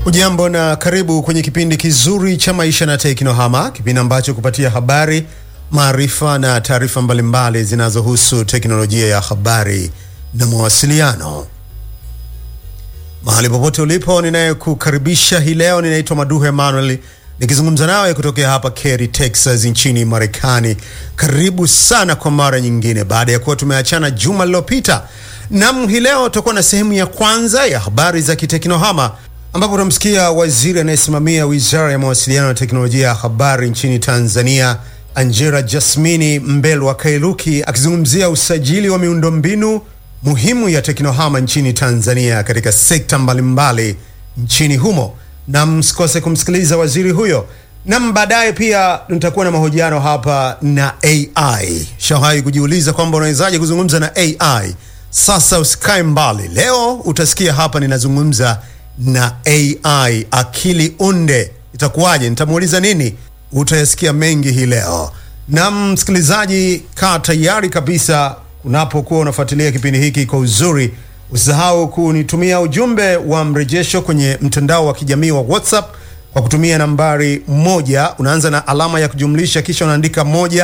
Hujambo na karibu kwenye kipindi kizuri cha maisha na teknohama, kipindi ambacho kupatia habari, maarifa na taarifa mbalimbali zinazohusu teknolojia ya habari na mawasiliano. Mahali popote ulipo, ninayekukaribisha hii leo ninaitwa Maduhe Emmanuel, nikizungumza nawe kutokea hapa Katy, Texas nchini Marekani. Karibu sana kwa mara nyingine baada ya kuwa tumeachana juma lililopita. Naam, hii leo tutakuwa na sehemu ya kwanza ya habari za kiteknohama, ambapo tunamsikia waziri anayesimamia Wizara ya Mawasiliano na Teknolojia ya Habari nchini Tanzania, Angela Jasmine Mbelwa Kairuki, akizungumzia usajili wa miundombinu muhimu ya teknohama nchini Tanzania katika sekta mbalimbali nchini humo. Na msikose kumsikiliza waziri huyo. Na baadaye pia nitakuwa na mahojiano hapa na AI. Shahai kujiuliza kwamba unawezaje kuzungumza na AI? Sasa usikae mbali. Leo utasikia hapa ninazungumza na AI, akili unde. Itakuwaje? Nitamuuliza nini? Utayasikia mengi hii leo. Na msikilizaji, kaa tayari kabisa unapokuwa unafuatilia kipindi hiki kwa uzuri. Usisahau kunitumia ujumbe wa mrejesho kwenye mtandao wa kijamii wa WhatsApp kwa kutumia nambari 1, unaanza na alama ya kujumlisha kisha unaandika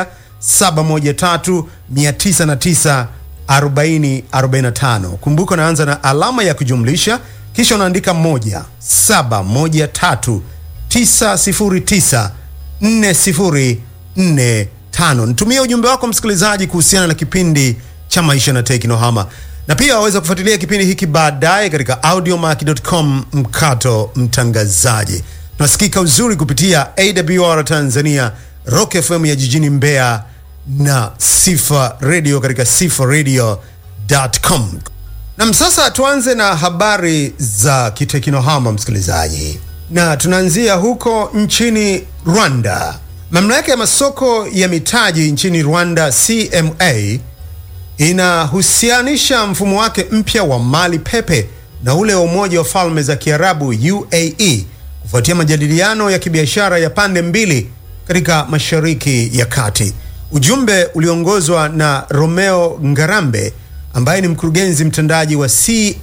171394045. Kumbuka unaanza na alama ya kujumlisha kisha unaandika 171394045. Nitumie ujumbe wako msikilizaji kuhusiana na kipindi cha maisha na teknohama. Na pia waweza kufuatilia kipindi hiki baadaye katika audiomack.com/mtangazaji. Tunasikika uzuri kupitia AWR Tanzania, Rock FM ya jijini Mbeya na Sifa Radio katika sifaradio.com. Na sasa tuanze na habari za kiteknohama msikilizaji. Na tunaanzia huko nchini Rwanda. Mamlaka ya masoko ya mitaji nchini Rwanda, CMA, inahusianisha mfumo wake mpya wa mali pepe na ule wa Umoja wa Falme za Kiarabu UAE kufuatia majadiliano ya kibiashara ya pande mbili katika Mashariki ya Kati. Ujumbe uliongozwa na Romeo Ngarambe ambaye ni mkurugenzi mtendaji wa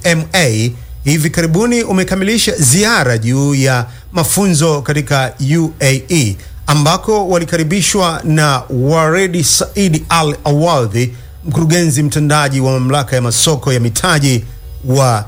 CMA hivi karibuni umekamilisha ziara juu ya mafunzo katika UAE ambako walikaribishwa na Waredi Saidi Al Awadhi, mkurugenzi mtendaji wa mamlaka ya masoko ya mitaji wa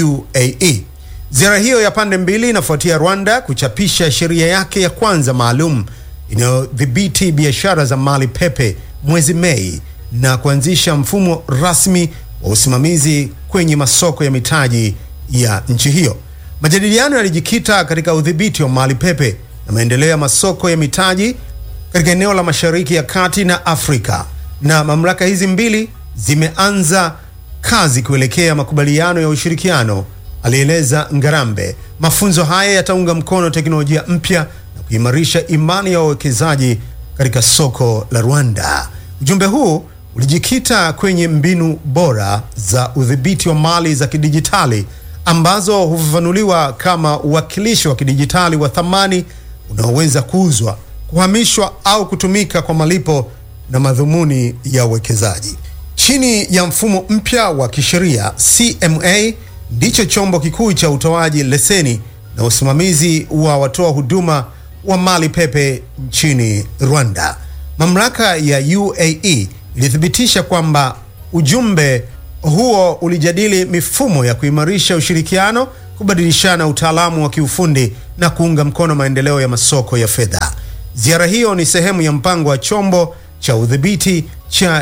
UAE. Ziara hiyo ya pande mbili inafuatia Rwanda kuchapisha sheria yake ya kwanza maalum inayodhibiti biashara za mali pepe mwezi Mei na kuanzisha mfumo rasmi wa usimamizi kwenye masoko ya mitaji ya nchi hiyo. Majadiliano yalijikita katika udhibiti wa mali pepe na maendeleo ya masoko ya mitaji katika eneo la Mashariki ya Kati na Afrika. Na mamlaka hizi mbili zimeanza kazi kuelekea makubaliano ya ushirikiano, alieleza Ngarambe. Mafunzo haya yataunga mkono teknolojia mpya na kuimarisha imani ya wawekezaji katika soko la Rwanda. Ujumbe huu ulijikita kwenye mbinu bora za udhibiti wa mali za kidijitali ambazo hufafanuliwa kama uwakilishi wa kidijitali wa thamani unaoweza kuuzwa, kuhamishwa au kutumika kwa malipo na madhumuni ya uwekezaji. Chini ya mfumo mpya wa kisheria, CMA ndicho chombo kikuu cha utoaji leseni na usimamizi wa watoa huduma wa mali pepe nchini Rwanda. Mamlaka ya UAE ilithibitisha kwamba ujumbe huo ulijadili mifumo ya kuimarisha ushirikiano, kubadilishana utaalamu wa kiufundi na kuunga mkono maendeleo ya masoko ya fedha. Ziara hiyo ni sehemu ya mpango wa chombo cha udhibiti cha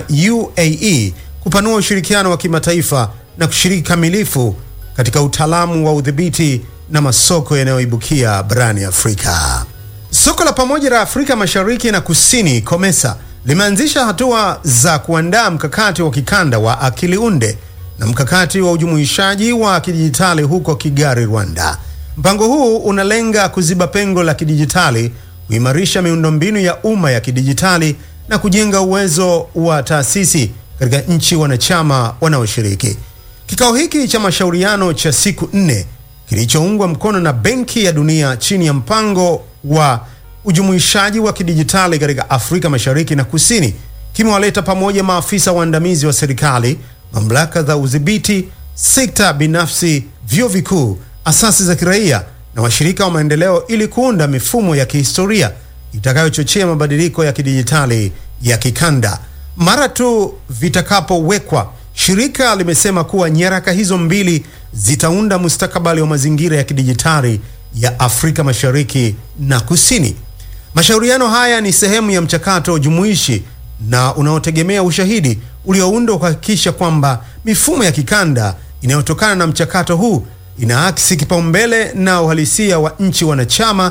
UAE kupanua ushirikiano wa kimataifa na kushiriki kamilifu katika utaalamu wa udhibiti na masoko yanayoibukia barani Afrika. Soko la pamoja la Afrika Mashariki na Kusini, COMESA, limeanzisha hatua za kuandaa mkakati wa kikanda wa akili unde na mkakati wa ujumuishaji wa kidijitali huko Kigali, Rwanda. Mpango huu unalenga kuziba pengo la kidijitali, kuimarisha miundombinu ya umma ya kidijitali na kujenga uwezo wa taasisi katika nchi wanachama wanaoshiriki. Kikao hiki cha mashauriano cha siku 4 kilichoungwa mkono na Benki ya Dunia chini ya mpango wa ujumuishaji wa kidijitali katika Afrika Mashariki na Kusini kimewaleta pamoja maafisa waandamizi wa serikali, mamlaka za udhibiti, sekta binafsi, vyuo vikuu, asasi za kiraia na washirika wa maendeleo ili kuunda mifumo ya kihistoria itakayochochea mabadiliko ya kidijitali ya kikanda. Mara tu vitakapowekwa, shirika limesema kuwa nyaraka hizo mbili zitaunda mustakabali wa mazingira ya kidijitali ya Afrika Mashariki na Kusini. Mashauriano haya ni sehemu ya mchakato jumuishi na unaotegemea ushahidi ulioundwa kuhakikisha kwamba mifumo ya kikanda inayotokana na mchakato huu inaakisi kipaumbele na uhalisia wa nchi wanachama,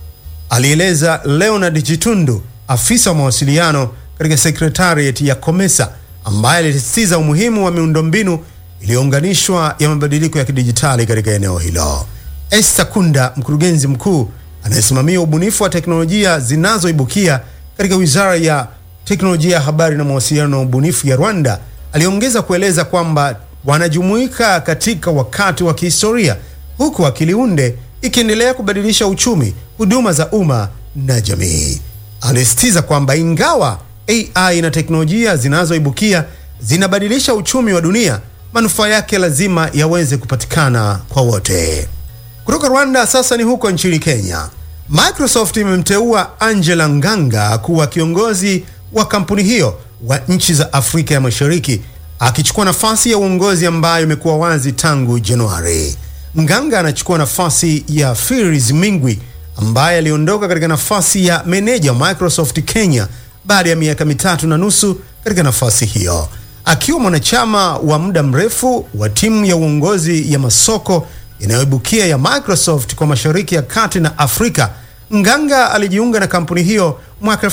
alieleza Leonard Chitundu, afisa wa mawasiliano katika Secretariat ya COMESA, ambaye alisisitiza umuhimu wa miundombinu iliyounganishwa ya mabadiliko ya kidijitali katika eneo hilo. Esther Kunda, mkurugenzi mkuu anayesimamia ubunifu wa teknolojia zinazoibukia katika Wizara ya Teknolojia, Habari na Mawasiliano na Ubunifu ya Rwanda, aliongeza kueleza kwamba wanajumuika katika wakati wa kihistoria, huku akili unde ikiendelea kubadilisha uchumi, huduma za umma na jamii. Alisisitiza kwamba ingawa AI na teknolojia zinazoibukia zinabadilisha uchumi wa dunia, manufaa yake lazima yaweze kupatikana kwa wote. Kutoka Rwanda sasa ni huko nchini Kenya. Microsoft imemteua Angela Nganga kuwa kiongozi wa kampuni hiyo wa nchi za Afrika ya Mashariki, akichukua nafasi ya uongozi ambayo imekuwa wazi tangu Januari. Nganga anachukua nafasi ya Firis Mingwi ambaye aliondoka katika nafasi ya meneja wa Microsoft Kenya baada ya miaka 3.5 katika nafasi hiyo. Akiwa mwanachama wa muda mrefu wa timu ya uongozi ya masoko inayoibukia ya Microsoft kwa Mashariki ya Kati na Afrika, Nganga alijiunga na kampuni hiyo mwaka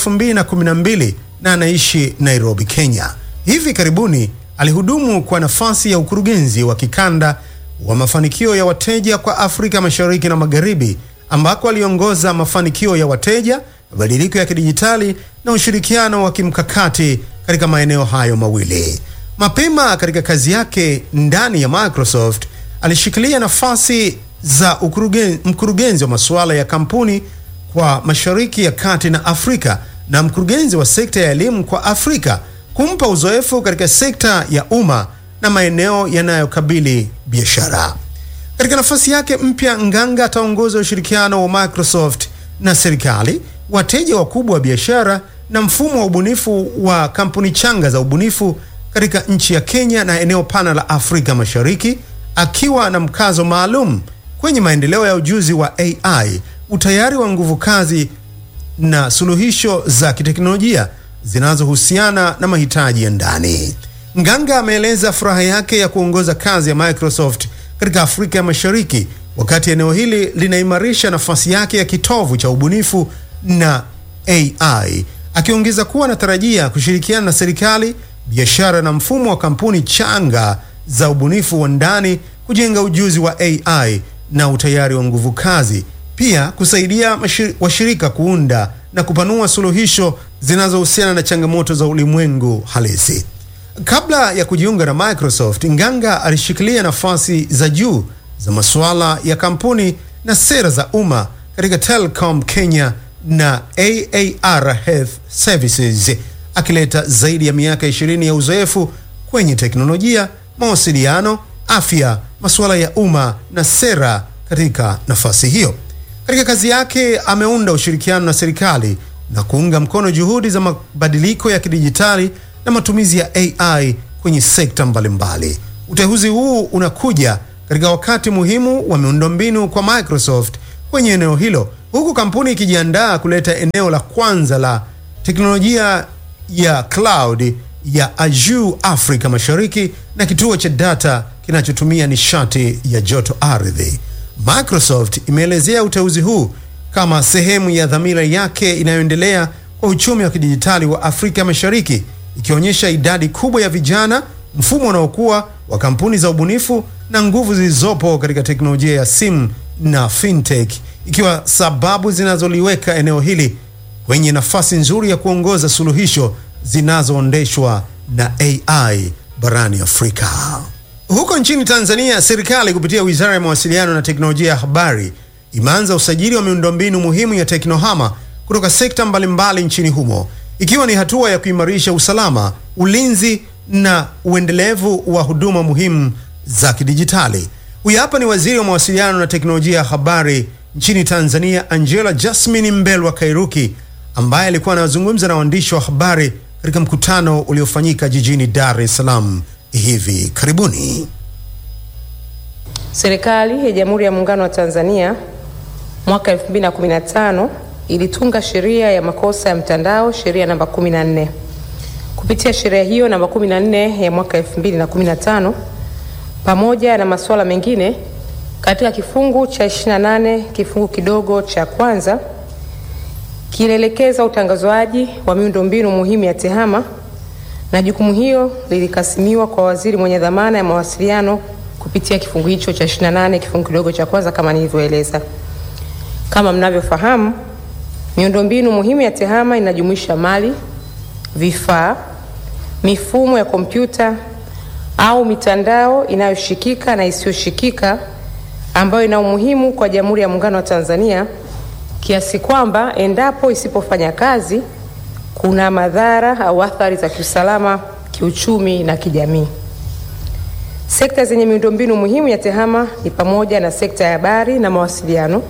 2012 na anaishi Nairobi, Kenya. Hivi karibuni alihudumu kwa nafasi ya ukurugenzi wa kikanda wa mafanikio ya wateja kwa Afrika Mashariki na Magharibi, ambako aliongoza mafanikio ya wateja, mabadiliko ya kidijitali na ushirikiano wa kimkakati katika maeneo hayo mawili. Mapema katika kazi yake ndani ya Microsoft, alishikilia nafasi za mkurugenzi wa masuala ya kampuni kwa Mashariki ya Kati na Afrika na mkurugenzi wa sekta ya elimu kwa Afrika, kumpa uzoefu katika sekta ya umma na maeneo yanayokabili biashara. Katika nafasi yake mpya, Nganga ataongoza ushirikiano wa Microsoft na serikali, wateja wakubwa wa biashara na mfumo wa ubunifu wa kampuni changa za ubunifu katika nchi ya Kenya na eneo pana la Afrika Mashariki, akiwa na mkazo maalum kwenye maendeleo ya ujuzi wa AI, utayari wa nguvu kazi na suluhisho za kiteknolojia zinazohusiana na mahitaji ya ndani. Nganga ameeleza furaha yake ya kuongoza kazi ya Microsoft katika Afrika ya Mashariki wakati eneo hili linaimarisha nafasi yake ya kitovu cha ubunifu na AI, akiongeza kuwa anatarajia kushirikiana na serikali, biashara na mfumo wa kampuni changa za ubunifu wa ndani kujenga ujuzi wa AI na utayari wa nguvu kazi, pia kusaidia washirika kuunda na kupanua suluhisho zinazohusiana na changamoto za ulimwengu halisi. Kabla ya kujiunga na Microsoft, Nganga alishikilia nafasi za juu za masuala ya kampuni na sera za umma katika Telecom Kenya na AAR Health Services, akileta zaidi ya miaka 20 ya uzoefu kwenye teknolojia, mawasiliano, afya, masuala ya umma na sera katika nafasi hiyo. Katika kazi yake ameunda ushirikiano na serikali na kuunga mkono juhudi za mabadiliko ya kidijitali na matumizi ya AI kwenye sekta mbalimbali. Uteuzi huu unakuja katika wakati muhimu wa miundombinu kwa Microsoft kwenye eneo hilo, huku kampuni ikijiandaa kuleta eneo la kwanza la teknolojia ya cloud ya Azure Afrika Mashariki na kituo cha data kinachotumia nishati ya joto ardhi. Microsoft imeelezea uteuzi huu kama sehemu ya dhamira yake inayoendelea kwa uchumi wa kidijitali wa Afrika Mashariki, ikionyesha idadi kubwa ya vijana, mfumo unaokuwa wa kampuni za ubunifu na nguvu zilizopo katika teknolojia ya simu na fintech, ikiwa sababu zinazoliweka eneo hili kwenye nafasi nzuri ya kuongoza suluhisho zinazoendeshwa na AI barani Afrika. Huko nchini Tanzania, serikali kupitia Wizara ya Mawasiliano na Teknolojia ya Habari imeanza usajili wa miundombinu muhimu ya teknohama kutoka sekta mbalimbali nchini humo, ikiwa ni hatua ya kuimarisha usalama, ulinzi na uendelevu wa huduma muhimu za kidijitali. Huyu hapa ni Waziri wa Mawasiliano na Teknolojia ya Habari nchini Tanzania Angela Jasmine Mbelwa Kairuki, ambaye alikuwa anazungumza na waandishi wa habari katika mkutano uliofanyika jijini Dar es Salaam hivi karibuni. Serikali ya Jamhuri ya Muungano wa Tanzania mwaka 2015 ilitunga sheria ya makosa ya mtandao, sheria namba 14. Kupitia sheria hiyo namba 14 ya mwaka 2015, pamoja na masuala mengine, katika kifungu cha 28 kifungu kidogo cha kwanza kinaelekeza utangazwaji wa miundombinu muhimu ya TEHAMA, na jukumu hiyo lilikasimiwa kwa waziri mwenye dhamana ya mawasiliano kupitia kifungu hicho cha 28 kifungu kidogo cha kwanza kama nilivyoeleza. Kama mnavyofahamu, miundombinu muhimu ya TEHAMA inajumuisha mali, vifaa, mifumo ya kompyuta au mitandao inayoshikika na isiyoshikika ambayo ina umuhimu kwa Jamhuri ya Muungano wa Tanzania, kiasi kwamba endapo isipofanya kazi kuna madhara au athari za kiusalama, kiuchumi na kijamii. Sekta zenye miundombinu muhimu ya TEHAMA ni pamoja na sekta ya habari na mawasiliano,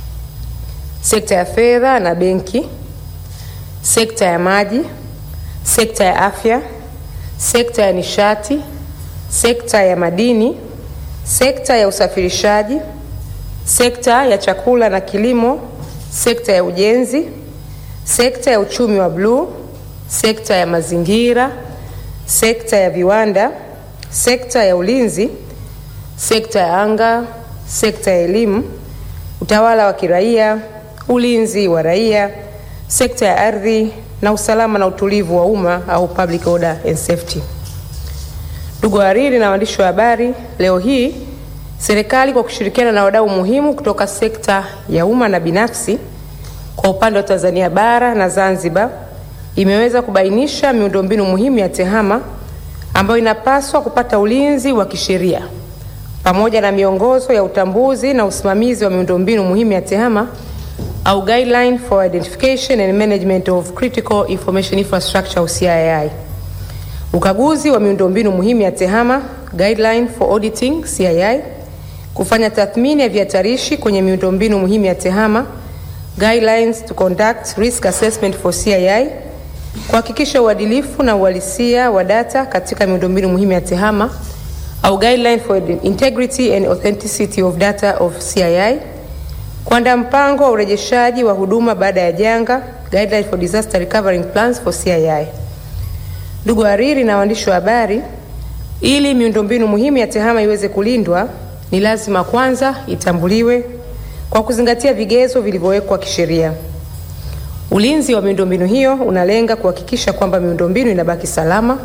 sekta ya fedha na benki, sekta ya maji, sekta ya afya, sekta ya nishati, sekta ya madini, sekta ya usafirishaji, sekta ya chakula na kilimo, sekta ya ujenzi, sekta ya uchumi wa bluu, sekta ya mazingira, sekta ya viwanda, sekta ya ulinzi, sekta ya anga, sekta ya elimu, utawala wa kiraia, ulinzi wa raia, sekta ya ardhi na usalama na utulivu wa umma au public order and safety. Ndugu wahariri na waandishi wa habari, leo hii serikali kwa kushirikiana na wadau muhimu kutoka sekta ya umma na binafsi kwa upande wa Tanzania bara na Zanzibar imeweza kubainisha miundombinu muhimu ya TEHAMA ambayo inapaswa kupata ulinzi wa kisheria, pamoja na miongozo ya utambuzi na usimamizi wa miundombinu muhimu ya TEHAMA au Guideline for Identification and Management of Critical Information Infrastructure au CII. Ukaguzi wa miundombinu muhimu ya TEHAMA, Guideline for Auditing CII, kufanya tathmini ya vihatarishi kwenye miundombinu muhimu ya TEHAMA, Guidelines to Conduct Risk Assessment for CII, kuhakikisha uadilifu na uhalisia wa data katika miundombinu muhimu ya TEHAMA au Guideline for Integrity and Authenticity of Data of CII, kuandaa mpango wa urejeshaji wa huduma baada ya janga, Guideline for Disaster Recovery Plans for CII. Ndugu wahariri na waandishi wa habari, ili miundombinu muhimu ya TEHAMA iweze kulindwa, ni lazima kwanza itambuliwe kwa kuzingatia vigezo vilivyowekwa kisheria. Ulinzi wa miundombinu hiyo unalenga kuhakikisha kwamba miundombinu inabaki salama,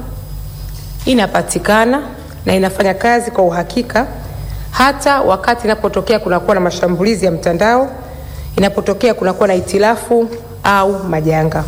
inapatikana na inafanya kazi kwa uhakika hata wakati inapotokea kunakuwa na mashambulizi ya mtandao, inapotokea kunakuwa na itilafu au majanga.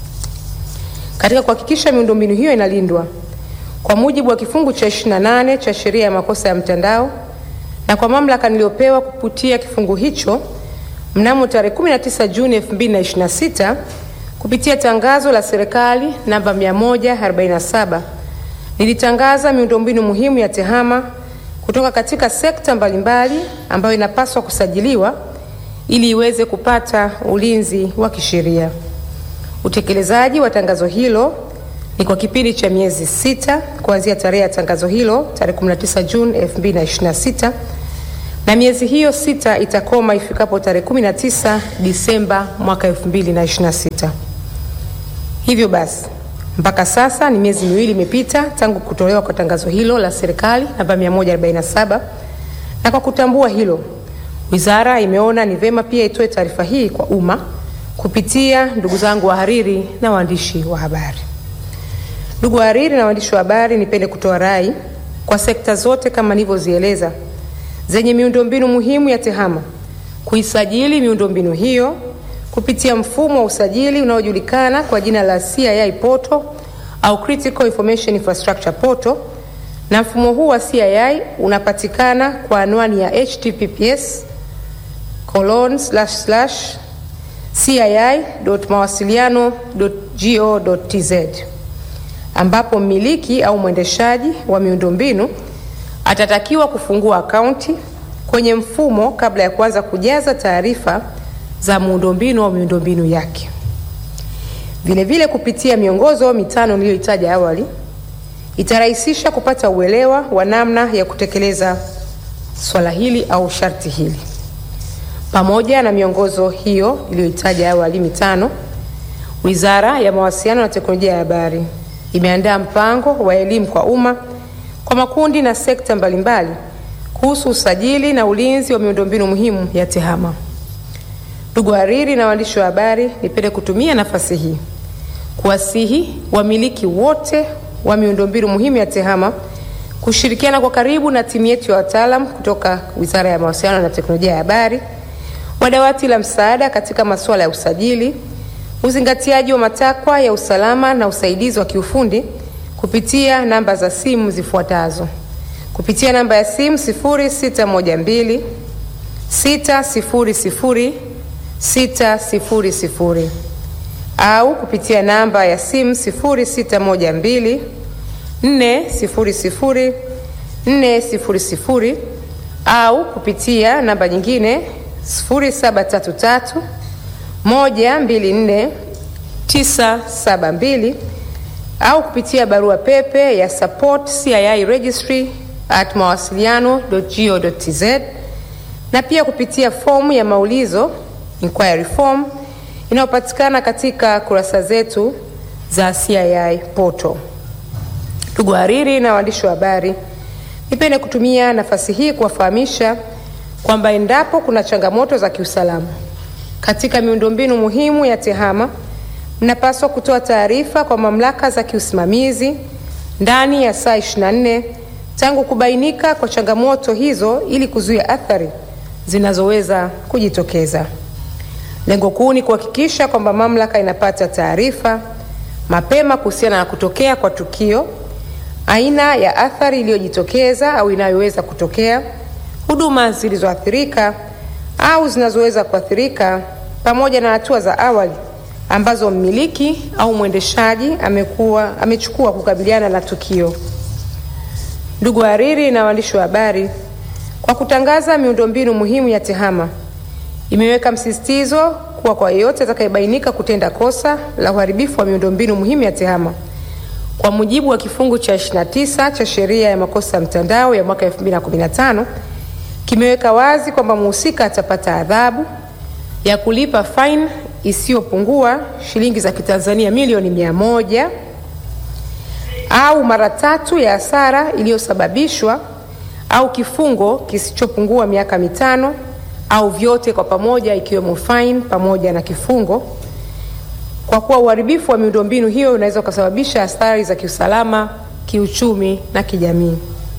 Katika kuhakikisha miundombinu hiyo inalindwa, kwa mujibu wa kifungu cha 28 cha sheria ya makosa ya mtandao na kwa mamlaka niliyopewa kupitia kifungu hicho, mnamo tarehe 19 Juni 2026 kupitia tangazo la serikali namba 147, nilitangaza miundombinu muhimu ya TEHAMA kutoka katika sekta mbalimbali ambayo inapaswa kusajiliwa ili iweze kupata ulinzi wa kisheria. Utekelezaji wa tangazo hilo ni kwa kipindi cha miezi 6 kuanzia tarehe ya tangazo hilo tarehe 19 Juni 2026, na miezi hiyo 6 itakoma ifikapo tarehe 19 Disemba mwaka 2026. Hivyo basi, mpaka sasa ni miezi miwili imepita tangu kutolewa kwa tangazo hilo la serikali namba 147, na kwa kutambua hilo, wizara imeona ni vema pia itoe taarifa hii kwa umma kupitia ndugu zangu wahariri na waandishi wa habari. Ndugu wahariri na waandishi wa habari, nipende kutoa rai kwa sekta zote kama nilivyozieleza zenye miundombinu muhimu ya TEHAMA kuisajili miundombinu hiyo kupitia mfumo wa usajili unaojulikana kwa jina la CII Portal au Critical Information Infrastructure Portal, na mfumo huu wa CII unapatikana kwa anwani ya https://cii.mawasiliano.go.tz, ambapo mmiliki au mwendeshaji wa miundombinu atatakiwa kufungua akaunti, kwenye mfumo kabla ya kuanza kujaza taarifa za muundombinu au miundombinu yake. Vile vile kupitia miongozo mitano niliyoitaja awali, itarahisisha kupata uelewa wa namna ya kutekeleza swala hili au sharti hili. Pamoja na miongozo hiyo niliyoitaja awali mitano, Wizara ya Mawasiliano na Teknolojia ya Habari imeandaa mpango wa elimu kwa umma kwa makundi na sekta mbalimbali kuhusu usajili na ulinzi wa miundombinu muhimu ya TEHAMA. Ndugu wahariri na waandishi wa habari, nipende kutumia nafasi hii kuwasihi wamiliki wote wa miundombinu muhimu ya TEHAMA kushirikiana kwa karibu na timu yetu ya wataalamu kutoka Wizara ya Mawasiliano na Teknolojia ya Habari wa dawati la msaada katika masuala ya usajili, uzingatiaji wa matakwa ya usalama na usaidizi wa kiufundi kupitia namba za simu zifuatazo. Kupitia namba ya simu 0612 600 600 au kupitia namba ya simu 0612 400 400 au kupitia namba nyingine 0733 124 972 au kupitia barua pepe ya support@mawasiliano.go.tz na pia kupitia fomu ya maulizo inquiry form inayopatikana katika kurasa zetu za CII portal. Ndugu wahariri na waandishi wa habari, nipende kutumia nafasi hii kuwafahamisha kwamba endapo kuna changamoto za kiusalama katika miundombinu muhimu ya TEHAMA, mnapaswa kutoa taarifa kwa mamlaka za kiusimamizi ndani ya saa 24 tangu kubainika kwa changamoto hizo ili kuzuia athari zinazoweza kujitokeza. Lengo kuu ni kuhakikisha kwamba mamlaka inapata taarifa mapema kuhusiana na kutokea kwa tukio, aina ya athari iliyojitokeza au inayoweza kutokea, huduma zilizoathirika au zinazoweza kuathirika, pamoja na hatua za awali ambazo mmiliki au mwendeshaji amechukua kukabiliana na tukio. Ndugu wahariri na waandishi wa habari, kwa kutangaza miundombinu muhimu ya TEHAMA, imeweka msisitizo kuwa kwa yeyote atakayebainika kutenda kosa la uharibifu wa miundombinu muhimu ya TEHAMA kwa mujibu wa kifungu cha 29 cha Sheria ya Makosa ya Mtandao ya mwaka 2015, kimeweka wazi kwamba mhusika atapata adhabu ya kulipa fine isiyopungua shilingi za Kitanzania milioni 100 au mara 3 ya hasara iliyosababishwa au kifungo kisichopungua miaka 5 au vyote kwa pamoja ikiwemo fine pamoja na kifungo, kwa kuwa uharibifu wa miundombinu hiyo unaweza kusababisha athari za kiusalama, kiuchumi na kijamii.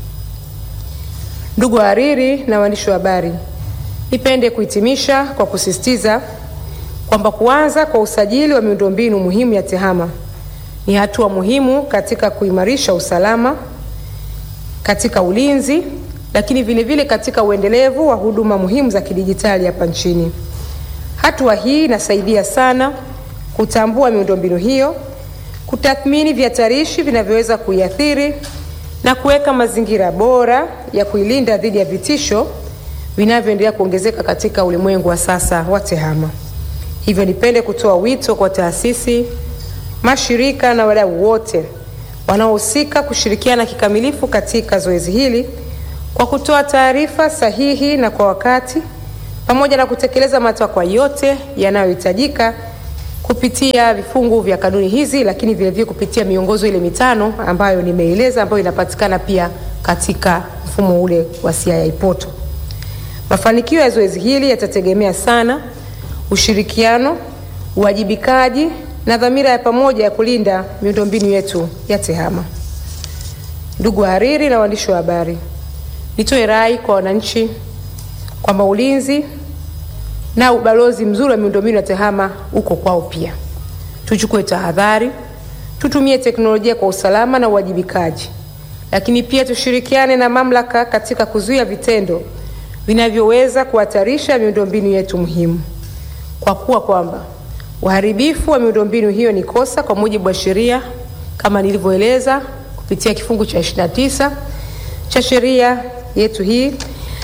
Ndugu wahariri na waandishi wa habari, nipende kuhitimisha kwa kusisitiza kwamba kuanza kwa usajili wa miundombinu muhimu ya TEHAMA ni hatua muhimu katika kuimarisha usalama, katika ulinzi, lakini vile vile katika uendelevu wa huduma muhimu za kidijitali hapa nchini. Hatua hii inasaidia sana kutambua miundombinu hiyo, kutathmini vihatarishi vinavyoweza kuiathiri na kuweka mazingira bora ya kuilinda dhidi ya vitisho vinavyoendelea kuongezeka katika ulimwengu wa sasa wa TEHAMA. Hivyo nipende kutoa wito kwa taasisi, mashirika na wadau wote wanaohusika kushirikiana kikamilifu katika zoezi hili kwa kutoa taarifa sahihi na kwa wakati, pamoja na kutekeleza matakwa yote yanayohitajika kupitia vifungu vya kanuni hizi, lakini vile vile kupitia miongozo ile mitano ambayo nimeeleza, ambayo inapatikana pia katika mfumo ule wa CII portal. Mafanikio ya zoezi hili yatategemea sana ushirikiano, uwajibikaji na dhamira ya pamoja ya kulinda miundombinu yetu ya TEHAMA. Ndugu wahariri na waandishi wa habari, nitoe rai kwa wananchi kwamba ulinzi na ubalozi mzuri wa miundombinu ya TEHAMA uko kwao pia. Tuchukue tahadhari, tutumie teknolojia kwa usalama na uwajibikaji, lakini pia tushirikiane na mamlaka katika kuzuia vitendo vinavyoweza kuhatarisha miundombinu yetu muhimu, kwa kuwa kwamba uharibifu wa miundombinu hiyo ni kosa kwa mujibu wa sheria kama nilivyoeleza kupitia kifungu cha 29 cha sheria yetu hii,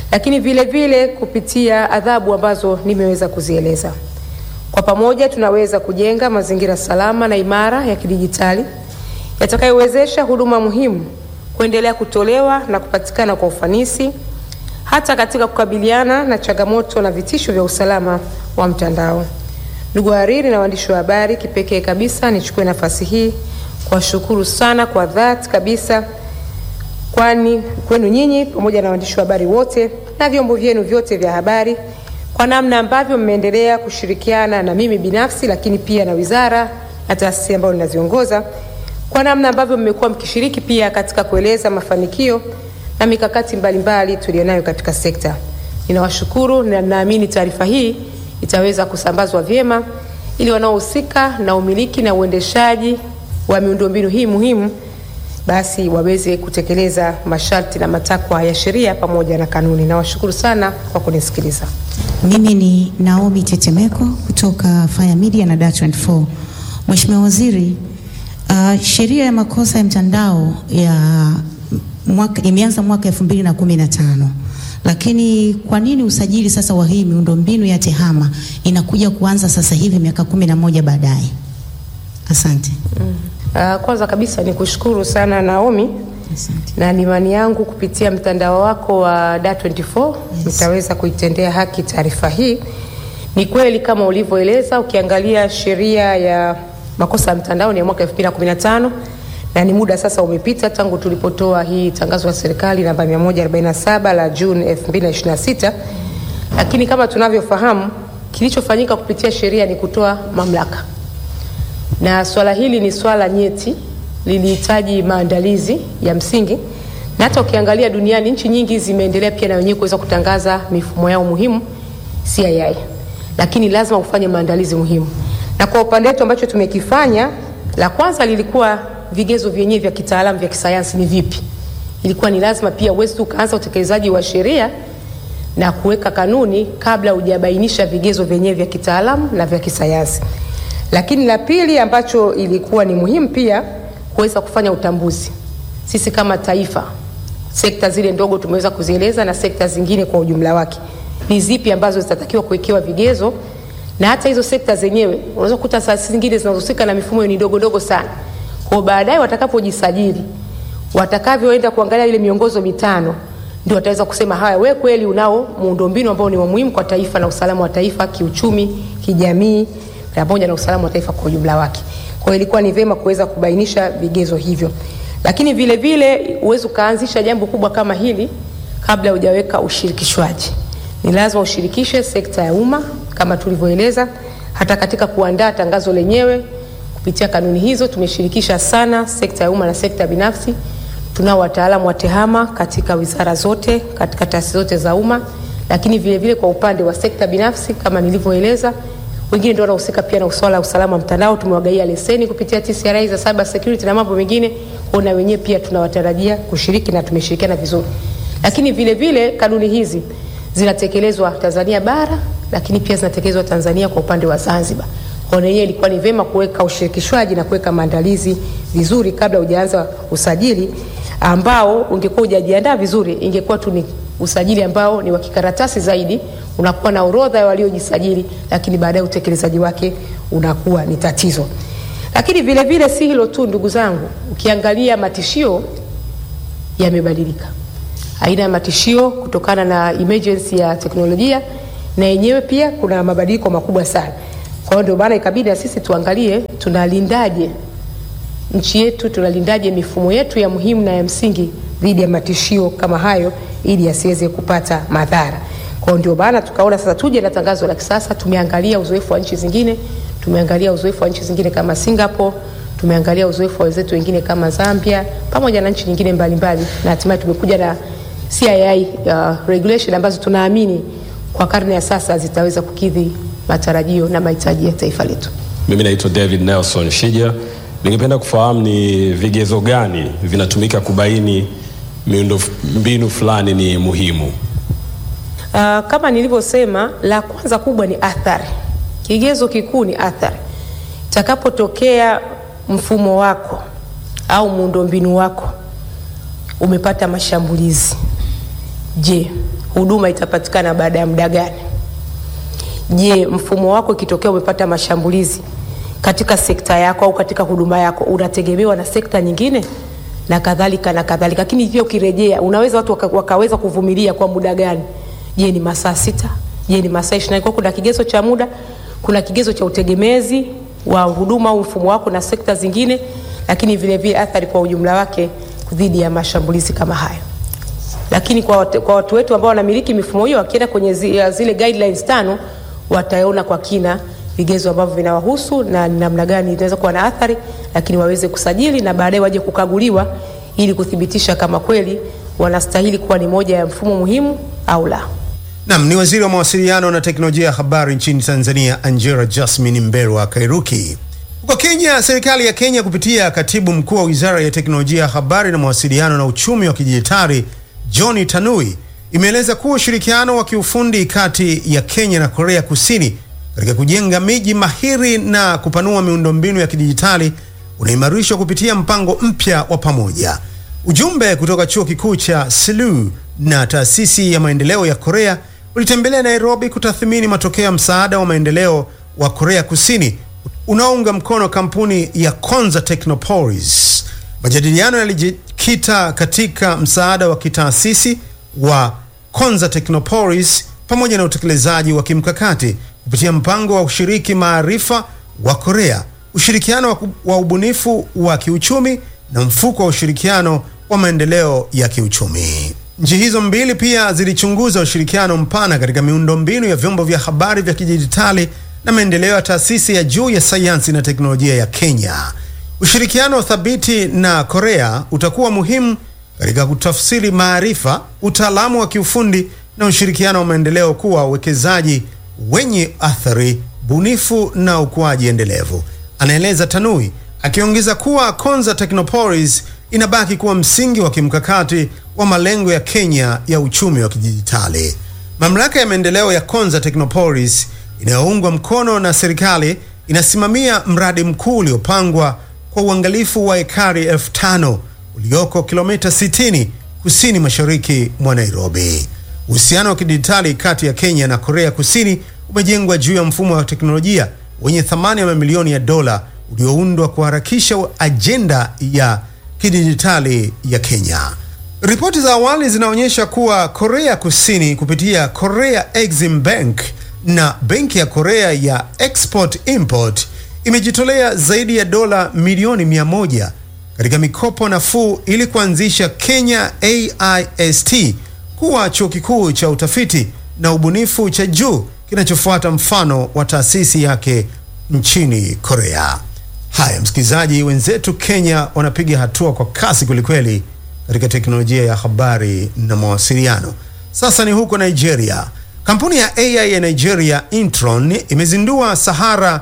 lakini vile vile kupitia adhabu ambazo nimeweza kuzieleza. Kwa pamoja tunaweza kujenga mazingira salama na imara ya kidijitali yatakayowezesha huduma muhimu kuendelea kutolewa na kupatikana kwa ufanisi hata katika kukabiliana na changamoto na vitisho vya usalama wa mtandao. Ndugu wahariri na waandishi wa habari, kipekee kabisa nichukue nafasi hii kuwashukuru sana kwa dhati kabisa kwenu nyinyi pamoja na waandishi wa habari wote na vyombo vyenu vyote vya habari kwa namna ambavyo mmeendelea kushirikiana na mimi binafsi, lakini pia na wizara na taasisi ambazo ninaziongoza, kwa namna ambavyo mmekuwa mkishiriki pia katika kueleza mafanikio na mikakati mbalimbali tulionayo katika sekta. Ninawashukuru na naamini taarifa hii itaweza kusambazwa vyema ili wanaohusika na umiliki na uendeshaji wa miundombinu hii muhimu basi waweze kutekeleza masharti na matakwa ya sheria pamoja na kanuni. Nawashukuru sana kwa kunisikiliza. Mimi ni Naomi Tetemeko kutoka Fire Media na Dar24. Mheshimiwa Waziri, sheria ya makosa ya mtandao imeanza mwaka 2015. Lakini kwa nini usajili sasa wa hii miundombinu ya TEHAMA inakuja kuanza sasa hivi miaka 11 baadaye? Asante. Kwanza kabisa ni kushukuru sana Naomi. Asante. Na ni imani yangu kupitia mtandao wako wa Dar24 nitaweza kuitendea haki taarifa hii. Ni kweli kama ulivyoeleza, ukiangalia sheria ya makosa ya mtandao ni ya mwaka 2015 na ni muda sasa umepita tangu tulipotoa hii tangazo la serikali namba 147 la Juni 2026. Lakini kama tunavyofahamu, kilichofanyika kupitia sheria ni kutoa mamlaka. Na swala hili ni swala nyeti, lilihitaji maandalizi ya msingi. Na hata ukiangalia duniani nchi nyingi zimeendelea pia na wenyewe kuweza kutangaza mifumo yao muhimu CII. Lakini lazima ufanye maandalizi muhimu. Na kwa upande wetu ambacho tumekifanya, la kwanza lilikuwa vigezo vyenyewe vya kitaalamu vya kisayansi ni vipi. Ilikuwa ni lazima pia uweze ukaanza utekelezaji wa sheria na kuweka kanuni kabla hujabainisha vigezo vyenyewe vya kitaalamu na vya kisayansi. Lakini la pili ambacho ilikuwa ni muhimu pia kuweza kufanya utambuzi. Sisi kama taifa, sekta zile ndogo tumeweza kuzieleza na sekta zingine kwa ujumla wake, ni zipi ambazo zitatakiwa kuwekewa vigezo, na hata hizo sekta zenyewe unaweza kukuta taasisi zingine zinazohusika na mifumo ni dogo sana. Kwa baadaye watakapojisajili, watakavyoenda kuangalia ile miongozo mitano, ndio wataweza kusema haya, wewe kweli unao muundombinu ambao ni muhimu kwa taifa na usalama wa taifa kiuchumi, kijamii pamoja na usalama wa taifa kwa ujumla wake. Kwa hiyo ilikuwa ni vema kuweza kubainisha vigezo hivyo. Lakini vile vile uwezo kaanzisha jambo kubwa kama hili kabla hujaweka ushirikishwaji. Ni lazima ushirikishe sekta ya umma kama tulivyoeleza. Hata katika kuandaa tangazo lenyewe kupitia kanuni hizo tumeshirikisha sana sekta ya umma na sekta binafsi. Tunao wataalamu wa TEHAMA katika wizara zote, katika taasisi zote za umma. Lakini vile vile kwa upande wa sekta binafsi kama nilivyoeleza, wengine ndio wanahusika pia na usalama wa mtandao. Tumewagaia leseni kupitia TCRA za cyber security na mambo mengine, na wenyewe pia tunawatarajia kushiriki na tumeshirikiana vizuri. Lakini vile vile kanuni hizi zinatekelezwa Tanzania bara, lakini pia zinatekelezwa Tanzania kwa upande wa Zanzibar. Kwa hiyo ilikuwa ni vema kuweka ushirikishwaji na kuweka maandalizi vizuri kabla hujaanza usajili ambao ungekuwa hujajiandaa vizuri, ingekuwa tu ni usajili ambao ni wa kikaratasi zaidi, unakuwa na orodha ya waliojisajili, lakini baadaye utekelezaji wake unakuwa ni tatizo. Lakini vile vile si hilo tu ndugu zangu, ukiangalia matishio yamebadilika. Aina ya matishio kutokana na emergency ya teknolojia na yenyewe pia kuna mabadiliko makubwa sana. Kwa hiyo ndio maana ikabidi sisi tuangalie tunalindaje nchi yetu, tunalindaje mifumo yetu ya muhimu na ya msingi dhidi ya matishio kama hayo ili yasiweze kupata madhara. Kwa hiyo ndio maana tukaona sasa tuje na tangazo la kisasa. Tumeangalia uzoefu wa nchi zingine, tumeangalia uzoefu wa nchi zingine kama Singapore, tumeangalia uzoefu wa wenzetu wengine kama Zambia pamoja na nchi nyingine mbalimbali, na hatimaye tumekuja na CII regulation ambazo tunaamini kwa karne ya sasa zitaweza kukidhi matarajio na mahitaji ya taifa letu. Mimi naitwa David Nelson Shija. Ningependa kufahamu ni vigezo gani vinatumika kubaini miundombinu fulani ni muhimu? Kama nilivyosema, la kwanza kubwa ni athari. Kigezo kikuu ni athari. Itakapotokea mfumo wako au muundombinu wako umepata mashambulizi, je, huduma itapatikana baada ya muda gani? Je, mfumo wako ikitokea umepata mashambulizi katika sekta yako au katika huduma yako, unategemewa na sekta nyingine na kadhalika na kadhalika. Lakini pia ukirejea, unaweza watu wakaweza kuvumilia kwa muda gani? Je, ni masaa 6? Je, ni masaa 24? Kuna kigezo cha muda, kuna kigezo cha utegemezi wa huduma au mfumo wako na sekta zingine, lakini vile vile athari kwa ujumla wake dhidi ya mashambulizi kama hayo. Lakini kwa watu wetu ambao wanamiliki mifumo hiyo, wakienda kwenye zile guidelines 5, wataona kwa kina vigezo ambavyo vinawahusu na namna gani inaweza kuwa na athari, lakini waweze kusajili na baadaye waje kukaguliwa ili kuthibitisha kama kweli wanastahili kuwa ni moja ya mfumo muhimu au la. Naam, ni Waziri wa Mawasiliano na Teknolojia ya Habari nchini Tanzania, Angela Jasmine Mberwa Kairuki. Huko Kenya, serikali ya Kenya kupitia Katibu Mkuu wa Wizara ya Teknolojia ya Habari na Mawasiliano na Uchumi wa Kidijitali, John Tanui, imeeleza kuwa ushirikiano wa kiufundi kati ya Kenya na Korea Kusini katika kujenga miji mahiri na kupanua miundombinu ya kidijitali unaimarishwa kupitia mpango mpya wa pamoja. Ujumbe kutoka Chuo Kikuu cha Seoul na Taasisi ya Maendeleo ya Korea ulitembelea Nairobi kutathmini matokeo ya msaada wa maendeleo wa Korea Kusini unaounga mkono kampuni ya Konza Technopolis. Majadiliano yalijikita katika msaada wa kitaasisi wa Konza Technopolis pamoja na utekelezaji wa kimkakati kupitia mpango wa ushiriki maarifa wa Korea, ushirikiano wa ubunifu wa kiuchumi na mfuko wa ushirikiano wa maendeleo ya kiuchumi. Nchi hizo mbili pia zilichunguza ushirikiano mpana katika miundombinu ya vyombo vya habari vya kidijitali na maendeleo ya taasisi ya juu ya sayansi na teknolojia ya Kenya. Ushirikiano thabiti na Korea utakuwa muhimu katika kutafsiri maarifa, utaalamu wa kiufundi na ushirikiano wa maendeleo kuwa uwekezaji wenye athari, bunifu na ukuaji endelevu, anaeleza Tanui, akiongeza kuwa Konza Technopolis inabaki kuwa msingi wa kimkakati wa malengo ya Kenya ya uchumi wa kidijitali. Mamlaka ya maendeleo ya Konza Technopolis inayoungwa mkono na serikali inasimamia mradi mkuu uliopangwa kwa uangalifu wa ekari 5,000 ulioko kilomita 60 kusini mashariki mwa Nairobi. Uhusiano wa kidijitali kati ya Kenya na Korea Kusini umejengwa juu ya mfumo wa teknolojia wenye thamani ya mamilioni ya dola ulioundwa kuharakisha ajenda ya kidijitali ya Kenya. Ripoti za awali zinaonyesha kuwa Korea Kusini kupitia Korea Exim Bank na Benki ya Korea ya Export Import imejitolea zaidi ya dola milioni 100 katika mikopo nafuu ili kuanzisha Kenya AIST kuwa chuo kikuu cha utafiti na ubunifu cha juu kinachofuata mfano wa taasisi yake nchini Korea. Haya msikilizaji, wenzetu Kenya wanapiga hatua kwa kasi kwelikweli katika teknolojia ya habari na mawasiliano. Sasa ni huko Nigeria. Kampuni ya AI ya Nigeria Intron imezindua Sahara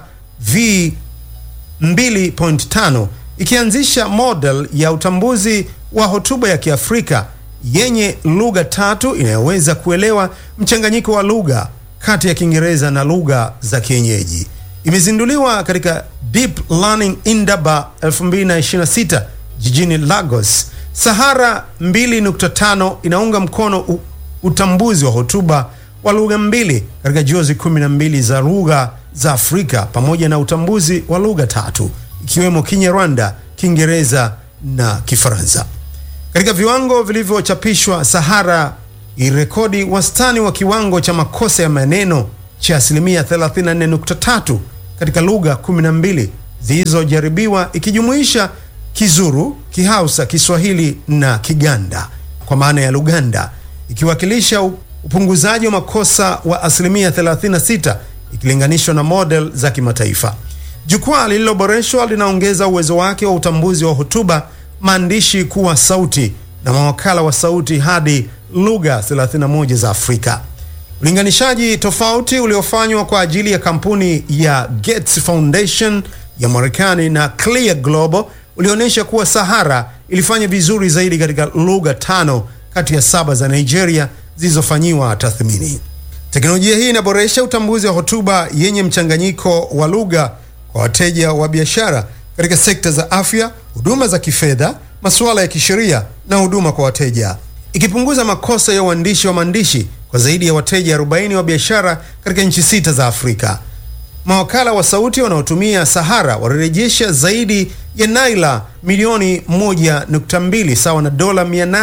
V2.5 ikianzisha model ya utambuzi wa hotuba ya Kiafrika yenye lugha 3 inayoweza kuelewa mchanganyiko wa lugha kati ya Kiingereza na lugha za kienyeji. Imezinduliwa katika Deep Learning Indaba 2026 jijini Lagos. Sahara 2.5 inaunga mkono utambuzi wa hotuba wa lugha 2 katika jozi 12 za lugha za Afrika pamoja na utambuzi wa lugha 3 ikiwemo Kinyarwanda, Kiingereza na Kifaransa. Katika viwango vilivyochapishwa, Sahara irekodi wastani wa kiwango cha makosa ya maneno cha 34.3 katika lugha 12 zilizojaribiwa ikijumuisha Kizuru, Kihausa, Kiswahili na Kiganda kwa maana ya Luganda, ikiwakilisha upunguzaji wa makosa wa 36% ikilinganishwa na model za kimataifa. Jukwaa lililoboreshwa linaongeza uwezo wake wa utambuzi wa hotuba, maandishi kuwa sauti na mawakala wa sauti hadi lugha 31 za Afrika. Ulinganishaji tofauti uliofanywa kwa ajili ya kampuni ya Gates Foundation ya Marekani na Clear Global ulionyesha kuwa Sahara ilifanya vizuri zaidi katika lugha 5 kati ya 7 za Nigeria zilizofanyiwa tathmini. Teknolojia hii inaboresha utambuzi wa hotuba yenye mchanganyiko wa lugha kwa wateja wa biashara katika sekta za afya, huduma za kifedha, masuala ya kisheria na huduma kwa wateja, ikipunguza makosa ya uandishi wa maandishi kwa zaidi ya wateja 40 wa biashara katika nchi 6 za Afrika. Mawakala wa sauti wanaotumia Sahara walirejesha zaidi ya naira milioni 1.2 sawa na dola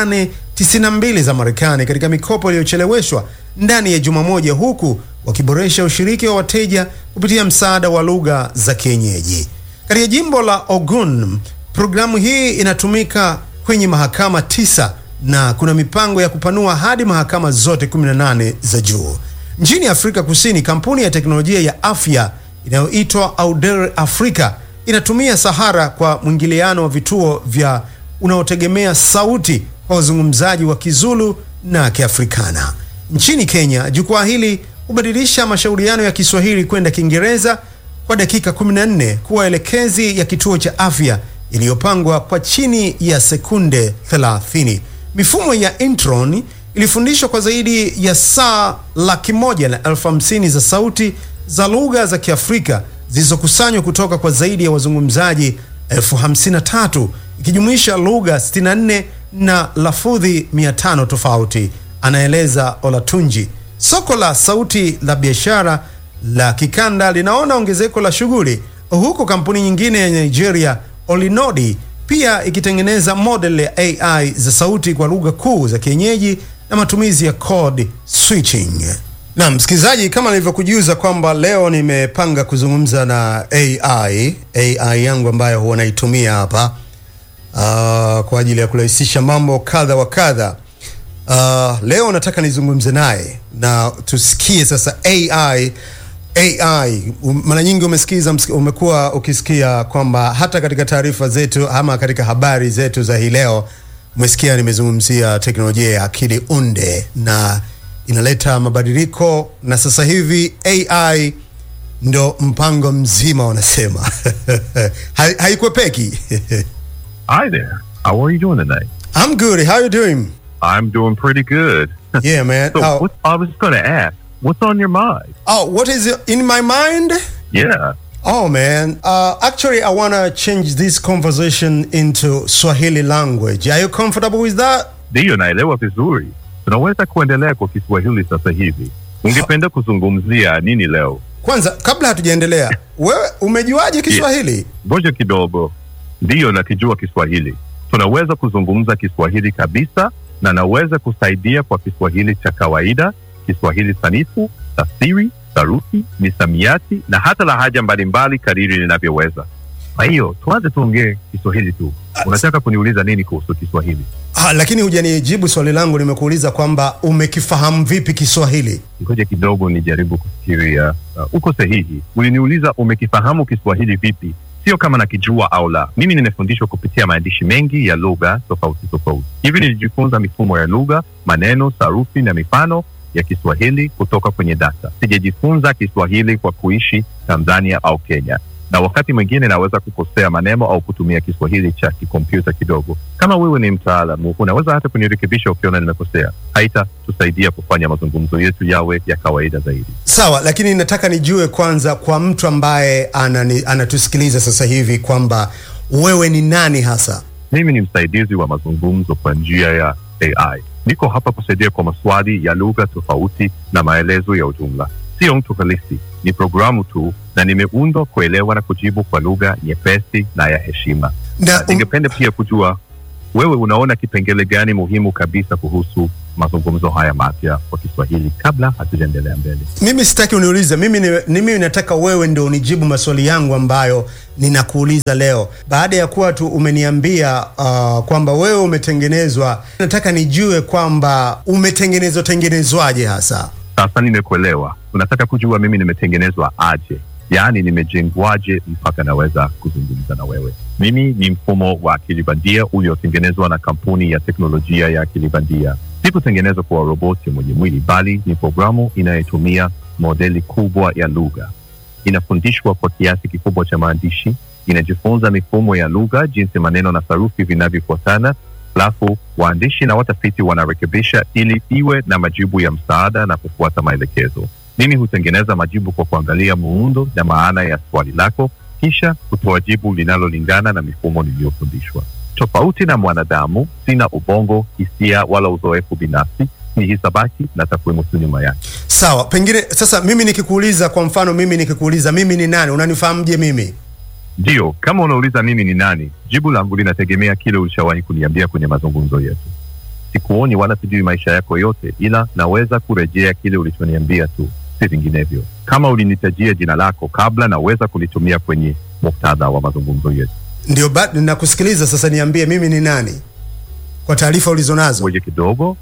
892 za Marekani katika mikopo iliyocheleweshwa ndani ya juma moja, huku wakiboresha ushiriki wa wateja kupitia msaada wa lugha za kienyeji. Katika jimbo la Ogun, programu hii inatumika kwenye mahakama 9 na kuna mipango ya kupanua hadi mahakama zote 18 za juu. Nchini Afrika Kusini, kampuni ya teknolojia ya afya inayoitwa Audere Africa inatumia Sahara kwa mwingiliano wa vituo vya unaotegemea sauti kwa wazungumzaji wa Kizulu na Kiafrikana. Nchini Kenya, jukwaa hili hubadilisha mashauriano ya Kiswahili kwenda Kiingereza kwa dakika 14 kuwa elekezi ya kituo cha afya iliyopangwa kwa chini ya sekunde 30. Mifumo ya Intron ilifundishwa kwa zaidi ya saa 150,000 za sauti za lugha za Kiafrika zilizokusanywa kutoka kwa zaidi ya wazungumzaji 53,000 ikijumuisha lugha 64 na lafudhi 500 tofauti, anaeleza Olatunji. Soko la sauti la biashara la kikanda linaona ongezeko la shughuli, huku kampuni nyingine ya Nigeria Olinodi pia ikitengeneza model ya AI za sauti kwa lugha kuu za kienyeji na matumizi ya code switching. Na msikilizaji, kama nilivyokujuza kwamba leo nimepanga kuzungumza na AI yangu ambayo huwa naitumia hapa kwa ajili ya kurahisisha mambo kadha wa kadha. Leo nataka nizungumze naye na tusikie sasa AI. Mara nyingi umekuwa ukisikia kwamba hata katika taarifa zetu ama katika habari zetu za hii leo umesikia nimezungumzia teknolojia ya akili unde na inaleta mabadiliko, na sasa hivi AI ndo mpango mzima wanasema. Haikwepeki. Hi there. How are you doing tonight? I'm good. How are you doing? I'm doing pretty good. Yeah, man. So I was going to ask, what's on your mind? Oh, what is in my mind? Yeah. Oh, man. Actually, I want to change this conversation into Swahili language. Are you comfortable with that? Ndiyo, naelewa vizuri. Tunaweza kuendelea kwa Kiswahili sasa hivi. Ungependa kuzungumzia nini leo? Kwanza, kabla hatujaendelea, wewe umejuaje Kiswahili? Ngoja kidogo. Ndiyo, nakijua Kiswahili. Tunaweza kuzungumza Kiswahili kabisa, na naweza kusaidia kwa Kiswahili cha kawaida, Kiswahili sanifu, tafsiri, sarufi, misamiati na hata lahaja mbalimbali kadiri ninavyoweza. Kwa hiyo, tuanze tuongee Kiswahili tu. Unataka kuniuliza nini kuhusu Kiswahili? Lakini hujanijibu swali langu. Nimekuuliza kwamba umekifahamu vipi Kiswahili. Ngoja kidogo nijaribu kufikiria. Uko sahihi. Uliniuliza umekifahamu Kiswahili vipi? Sio kama nakijua au la. Mimi nimefundishwa kupitia maandishi mengi ya lugha tofauti tofauti. Hivi nilijifunza mifumo ya lugha, maneno, sarufi na mifano ya Kiswahili kutoka kwenye data. Sijajifunza Kiswahili kwa kuishi Tanzania au Kenya. Na wakati mwingine naweza kukosea maneno au kutumia Kiswahili cha kikompyuta kidogo. Kama wewe ni mtaalamu, unaweza hata kunirekebisha ukiona nimekosea. Haitatusaidia kufanya mazungumzo yetu yawe ya kawaida zaidi. Sawa, lakini nataka nijue kwanza kwa mtu ambaye anatusikiliza sasa hivi kwamba wewe ni nani hasa? Mimi ni msaidizi wa mazungumzo kwa njia ya AI. Niko hapa kusaidia kwa maswali ya lugha tofauti na maelezo ya ujumla. Sio mtu halisi, ni programu tu, na nimeundwa kuelewa na kujibu kwa lugha nyepesi na ya heshima. Ningependa pia kujua wewe unaona kipengele gani muhimu kabisa kuhusu mazungumzo haya mapya kwa Kiswahili kabla hatujaendelea mbele. Mimi sitaki uniulize, mimi nataka wewe ndio unijibu maswali yangu ambayo ninakuuliza leo. Baada ya kuwa tu umeniambia kwamba wewe umetengenezwa, nataka nijue kwamba umetengenezwaje hasa. Sasa nimekuelewa. Unataka kujua mimi nimetengenezwa aje? Yaani nimejengwaje mpaka naweza kuzungumza na wewe. Mimi ni mfumo wa akili bandia uliotengenezwa na kampuni ya teknolojia ya akili bandia. Sikutengenezwa kwa roboti mwenye mwili, bali ni programu inayotumia modeli kubwa ya lugha. Inafundishwa kwa kiasi kikubwa cha maandishi, inajifunza mifumo ya lugha, jinsi maneno na sarufi vinavyofuatana, alafu waandishi na watafiti wanarekebisha ili iwe na majibu ya msaada na kufuata maelekezo. Mimi hutengeneza majibu kwa kuangalia muundo na maana ya swali lako, kisha kutoa jibu linalolingana na mifumo niliyofundishwa. Tofauti na mwanadamu, sina ubongo, hisia wala uzoefu binafsi. ni hisabati na takwimu tu nyuma yake. Sawa, pengine sasa mimi nikikuuliza, kwa mfano mimi nikikuuliza mimi ni nani, unanifahamuje mimi? Ndio, kama unauliza mimi ni nani, jibu langu linategemea kile ulishawahi kuniambia kwenye mazungumzo yetu. Sikuoni wala sijui maisha yako yote, ila naweza kurejea kile ulichoniambia tu, si vinginevyo. Kama ulinitajia jina lako kabla, naweza kulitumia kwenye muktadha wa mazungumzo yetu. Ndio, nakusikiliza sasa, niambie mimi ni nani kwa taarifa ulizonazo. Ngoja kidogo.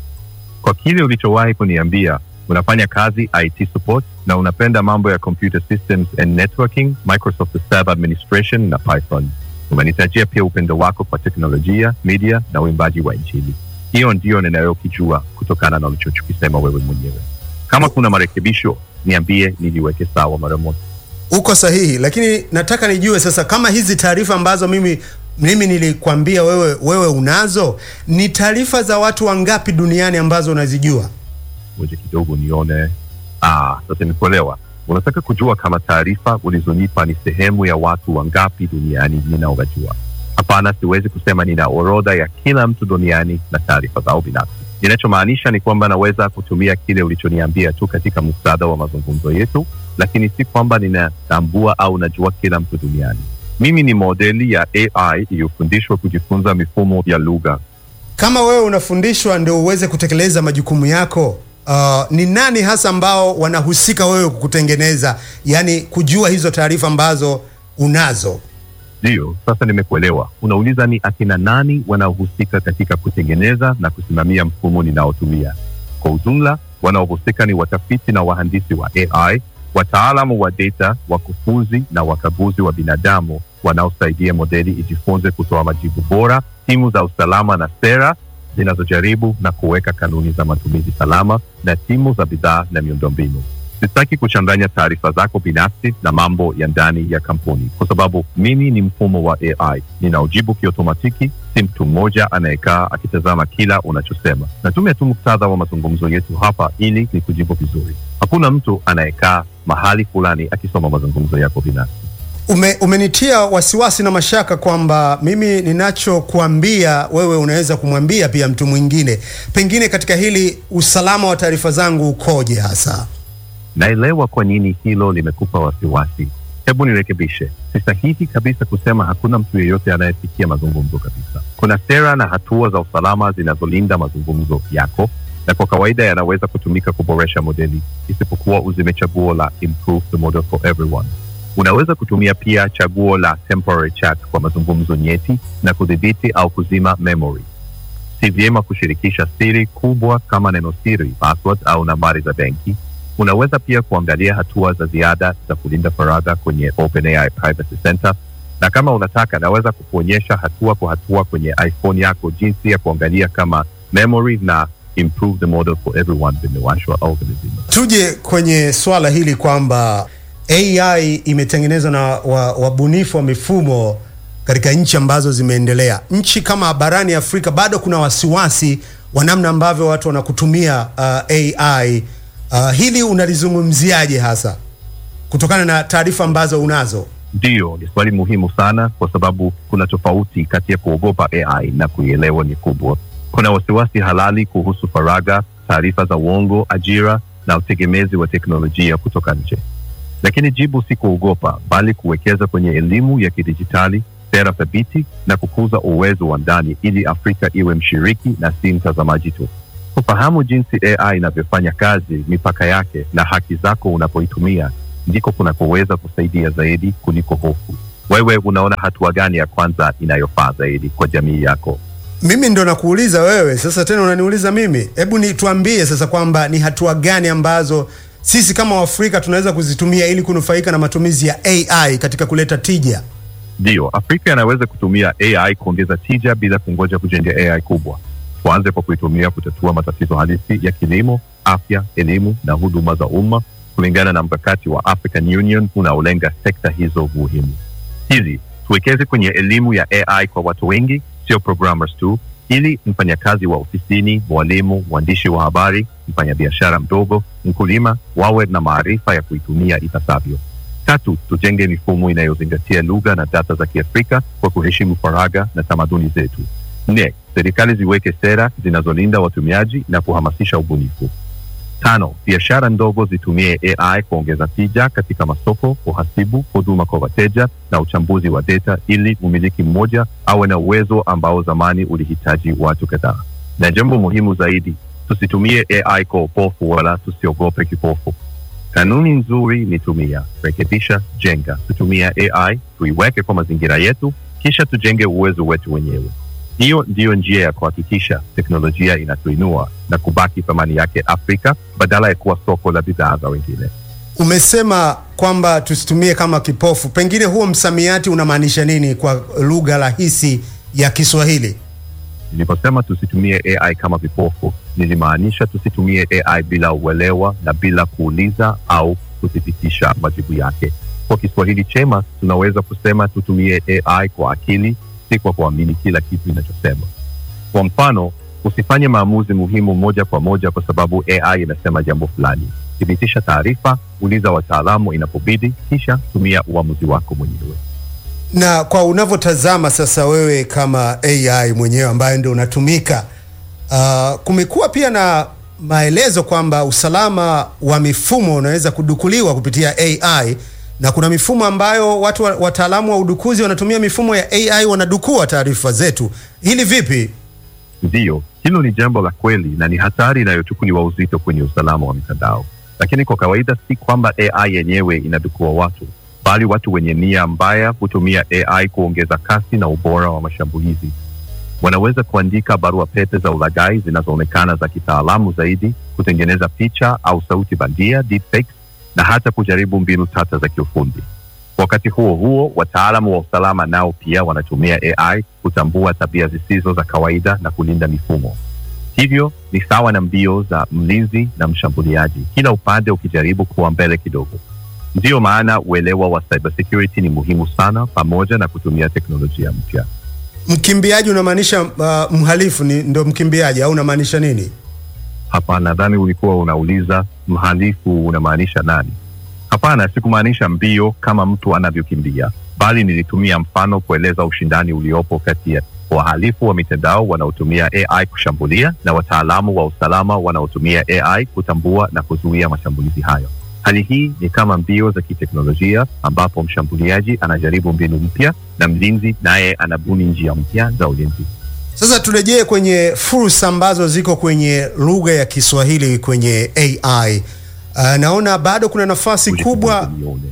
Kwa kile ulichowahi kuniambia, unafanya kazi IT support na unapenda mambo ya computer systems and networking, Microsoft Server Administration na Python. Umenitajia pia upendo wako kwa teknolojia, media na uimbaji wa injili. Hiyo ndio ninayokijua kutokana na ulichokisema wewe mwenyewe. Kama kuna marekebisho, niambie niliweke sawa mara moja. Uko sahihi, lakini nataka nijue sasa kama hizi taarifa ambazo mimi nilikwambia wewe unazo, ni taarifa za watu wangapi duniani ambazo unazijua? Ngoja kidogo nione. Sasa nikuelewa. Unataka kujua kama taarifa ulizonipa ni sehemu ya watu wangapi duniani ninaowajua. Hapana, siwezi kusema nina orodha ya kila mtu duniani na taarifa zao binafsi. Ninachomaanisha ni kwamba naweza kutumia kile ulichoniambia tu katika muktadha wa mazungumzo yetu, lakini si kwamba ninatambua au najua kila mtu duniani. Mimi ni modeli ya AI iliyofundishwa kujifunza mifumo ya lugha. Kama wewe unafundishwa ndio uweze kutekeleza majukumu yako, ni nani hasa ambao wanahusika wewe kukutengeneza, yani kujua hizo taarifa ambazo unazo? Ndio, sasa nimekuelewa. Unauliza ni akina nani wanaohusika katika kutengeneza na kusimamia mfumo ninaotumia. Kwa ujumla, wanaohusika ni watafiti na wahandisi wa AI, wataalamu wa data, wakufunzi na wakaguzi wa binadamu wanaosaidia modeli ijifunze kutoa majibu bora, timu za usalama na sera zinazojaribu na kuweka kanuni za matumizi salama, na timu za bidhaa na miundombinu. Sitaki kuchanganya taarifa zako binafsi na mambo ya ndani ya kampuni, kwa sababu mimi ni mfumo wa AI ninaojibu kiotomatiki, si mtu mmoja anayekaa akitazama kila unachosema. Natumia tu muktadha wa mazungumzo yetu hapa ili nikujibu vizuri. Hakuna mtu anayekaa mahali fulani akisoma mazungumzo yako binafsi. Umenitia wasiwasi na mashaka kwamba mimi ninachokuambia wewe unaweza kumwambia pia mtu mwingine. Pengine katika hili usalama wa taarifa zangu ukoje hasa? Naelewa kwa nini hilo limekupa wasiwasi. Hebu nirekebishe. Si sahihi kabisa kusema hakuna mtu yeyote anayesikia mazungumzo kabisa. Kuna sera na hatua za usalama zinazolinda mazungumzo yako, na kwa kawaida yanaweza kutumika kuboresha modeli, isipokuwa uzime chaguo la improve the model for everyone. Unaweza kutumia pia chaguo la temporary chat kwa mazungumzo nyeti na kudhibiti au kuzima memory. Si vyema kushirikisha siri kubwa kama neno siri, password au nambari za benki. Unaweza pia kuangalia hatua za ziada za kulinda faragha kwenye OpenAI Privacy Center, na kama unataka naweza kukuonyesha hatua kwa hatua kwenye iPhone yako jinsi ya kuangalia kama memory na improve the model for everyone vimewashwa au vimezima. Tuje kwenye swala hili kwamba AI imetengenezwa na wabunifu wa mifumo katika nchi ambazo zimeendelea. Nchi kama barani Afrika bado kuna wasiwasi wa namna ambavyo watu wanakutumia AI. Hili unalizungumziaje hasa kutokana na taarifa ambazo unazo? Ndio, ni swali muhimu sana, kwa sababu kuna tofauti kati ya kuogopa AI na kuielewa ni kubwa. Kuna wasiwasi halali kuhusu faragha, taarifa za uongo, ajira na utegemezi wa teknolojia kutoka nje. Lakini jibu si kuogopa, bali kuwekeza kwenye elimu ya kidijitali, sera thabiti na kukuza uwezo wa ndani ili Afrika iwe mshiriki na si mtazamaji tu. Kufahamu jinsi AI inavyofanya kazi, mipaka yake na haki zako unapoitumia, ndiko kunakoweza kusaidia zaidi kuliko hofu. Wewe unaona hatua gani ya kwanza inayofaa zaidi kwa jamii yako? Mimi ndo nakuuliza wewe, sasa tena unaniuliza mimi. Hebu tuambie sasa kwamba ni hatua gani ambazo sisi kama Waafrika tunaweza kuzitumia ili kunufaika na matumizi ya AI katika kuleta tija. Ndio, Afrika inaweza kutumia AI kuongeza tija bila kungoja kujenga AI kubwa. Tuanze kwa kuitumia kutatua matatizo halisi ya kilimo, afya, elimu na huduma za umma kulingana na mkakati wa African Union unaolenga sekta hizo muhimu. Hizi, tuwekeze kwenye elimu ya AI kwa watu wengi, sio programmers tu, ili mfanyakazi wa ofisini, mwalimu, mwandishi wa habari, mfanyabiashara mdogo, mkulima wawe na maarifa ya kuitumia ipasavyo. 3, tujenge mifumo inayozingatia lugha na data za Kiafrika kwa kuheshimu faragha na tamaduni zetu. 4. Serikali ziweke sera zinazolinda watumiaji na kuhamasisha ubunifu. 5. Biashara ndogo zitumie AI kuongeza tija katika masoko, uhasibu, huduma kwa wateja na uchambuzi wa data ili mmiliki mmoja awe na uwezo ambao zamani ulihitaji watu kadhaa. Na jambo muhimu zaidi, tusitumie AI kwa upofu wala tusiogope kipofu. Kanuni nzuri ni tumia, rekebisha, jenga. Tutumia AI, tuiweke kwa mazingira yetu, kisha tujenge uwezo wetu wenyewe. Hiyo ndiyo njia ya kuhakikisha teknolojia inatuinua na kubaki thamani yake Afrika badala ya kuwa soko la bidhaa za wengine. Umesema kwamba tusitumie kama kipofu. Pengine huo msamiati unamaanisha nini kwa lugha rahisi ya Kiswahili? Niliposema tusitumie AI kama vipofu, nilimaanisha tusitumie AI bila uelewa na bila kuuliza au kuthibitisha majibu yake. Kwa Kiswahili chema, tunaweza kusema tutumie AI kwa akili, si kwa kuamini kila kitu inachosema. Kwa mfano, usifanye maamuzi muhimu moja kwa moja kwa sababu AI inasema jambo fulani. Thibitisha taarifa, uliza wataalamu inapobidi, kisha tumia uamuzi wako mwenyewe. Na kwa unavyotazama sasa wewe kama AI mwenyewe ambaye ndio unatumika, kumekuwa pia na maelezo kwamba usalama wa mifumo unaweza kudukuliwa kupitia AI, na kuna mifumo ambayo wataalamu wa udukuzi wanatumia mifumo ya AI wanadukua taarifa zetu. Hili vipi? Ndiyo, hilo ni jambo la kweli na ni hatari inayochukuliwa uzito kwenye usalama wa mitandao. Lakini kwa kawaida si kwamba AI yenyewe inadukua watu, bali watu wenye nia mbaya hutumia AI kuongeza kasi na ubora wa mashambulizi. Wanaweza kuandika barua pepe za ulaghai zinazoonekana za kitaalamu zaidi, kutengeneza picha au sauti bandia, deepfakes, na hata kujaribu mbinu tata za kiufundi. Wakati huo huo, wataalamu wa usalama nao pia wanatumia AI kutambua tabia zisizo za kawaida na kulinda mifumo. Hivyo ni sawa na mbio za mlinzi na mshambuliaji, kila upande ukijaribu kuwa mbele kidogo. Ndiyo maana uelewa wa cybersecurity ni muhimu sana, pamoja na kutumia teknolojia mpya. Mkimbiaji unamaanisha mhalifu ndio mkimbiaji au unamaanisha nini? Hapana, nadhani ulikuwa unauliza mhalifu unamaanisha nani. Hapana, sikumaanisha mbio kama mtu anavyokimbia, bali nilitumia mfano kueleza ushindani uliopo kati ya wahalifu wa mitandao wanaotumia AI kushambulia na wataalamu wa usalama wanaotumia AI kutambua na kuzuia mashambulizi hayo. Hali hii ni kama mbio za kiteknolojia ambapo mshambuliaji anajaribu mbinu mpya na mlinzi naye anabuni njia mpya za ulinzi. Sasa turejee kwenye fursa ambazo ziko kwenye lugha ya Kiswahili kwenye AI. Naona bado kuna nafasi kubwa.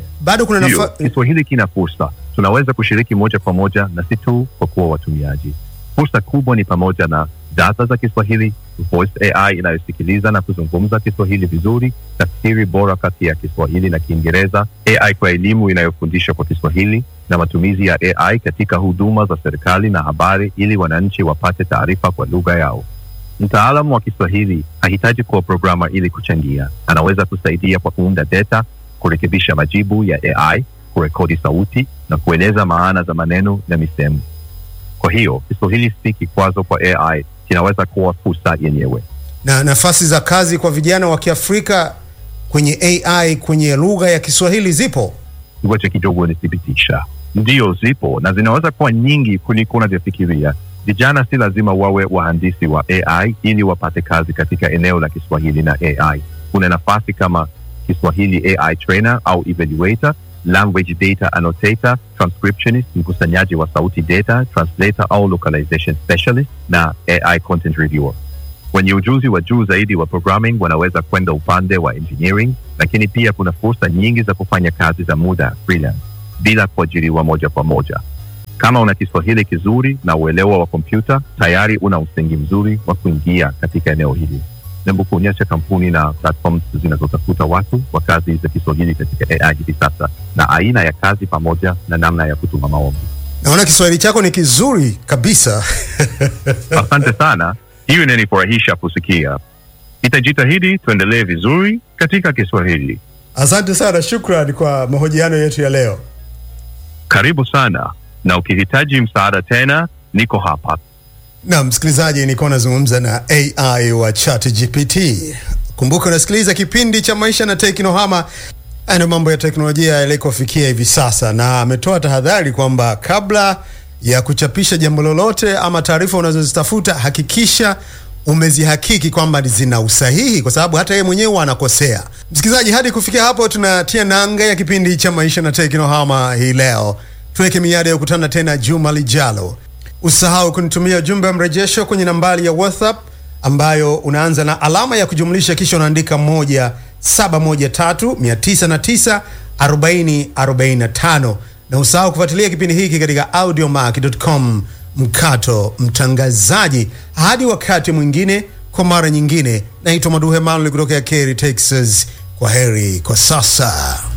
Kiswahili kina fursa. Tunaweza kushiriki moja kwa moja na si tu kwa kuwa watumiaji. Fursa kubwa ni pamoja na data za Kiswahili, voice AI inayosikiliza na kuzungumza Kiswahili vizuri, tafsiri bora kati ya Kiswahili na Kiingereza, AI kwa elimu inayofundisha kwa Kiswahili, na matumizi ya AI katika huduma za serikali na habari ili wananchi wapate taarifa kwa lugha yao. Mtaalamu wa Kiswahili hahitaji kuwa programa ili kuchangia. Anaweza kusaidia kwa kuunda data, kurekebisha majibu ya AI, kurekodi sauti na kueleza maana za maneno na misemo. Kwa hiyo, Kiswahili si kikwazo kwa AI, kinaweza kuwa fursa yenyewe. Na nafasi za kazi kwa vijana wa Kiafrika kwenye AI kwenye lugha ya Kiswahili zipo? Ngoja kidogo nithibitisha. Ndiyo, zipo na zinaweza kuwa nyingi kuliko unavyofikiria. Vijana si lazima wawe wahandisi wa AI ili wapate kazi katika eneo la Kiswahili na AI. Kuna nafasi kama Kiswahili AI trainer au evaluator, language data annotator, transcriptionist, mkusanyaji wa sauti data, translator au localization specialist, na AI content reviewer. Wenye ujuzi wa juu zaidi wa programming wanaweza kwenda upande wa engineering, lakini pia kuna fursa nyingi za kufanya kazi za muda freelance bila kuajiriwa moja kwa moja. Kama una Kiswahili kizuri na uelewa wa kompyuta, tayari una msingi mzuri wa kuingia katika eneo hili. Nembo kuonyesha kampuni na platforms zinazotafuta watu wa kazi za Kiswahili katika AI hivi sasa, na aina ya kazi pamoja na namna ya kutuma maombi. Naona Kiswahili chako ni kizuri kabisa. Asante sana. Hiyo inanifurahisha kusikia. Itajitahidi tuendelee vizuri katika Kiswahili. Asante sana, shukrani kwa mahojiano yetu ya leo. Karibu sana, na ukihitaji msaada tena niko hapa. Na msikilizaji, niko nazungumza na AI wa ChatGPT. Kumbuka unasikiliza kipindi cha Maisha na Teknohama. Ana mambo ya teknolojia yalikofikia hivi sasa, na ametoa tahadhari kwamba kabla ya kuchapisha jambo lolote ama taarifa unazozitafuta, hakikisha umezihakiki kwamba zina usahihi, kwa sababu hata yeye mwenyewe anakosea. Msikilizaji, hadi kufikia hapo tunatia nanga ya kipindi cha Maisha na Teknohama hii leo. Tuweke miadi ya kukutana tena juma lijalo. Usahau kunitumia ujumbe mrejesho kwenye nambari ya WhatsApp ambayo unaanza na alama ya kujumlisha kisha unaandika 17139944045, na usahau kufuatilia kipindi hiki katika audiomack.com/mtangazaji. Hadi wakati mwingine, kwa mara nyingine, naitwa Maduhe Manuel kutoka Kerry, Texas. Kwa heri kwa sasa.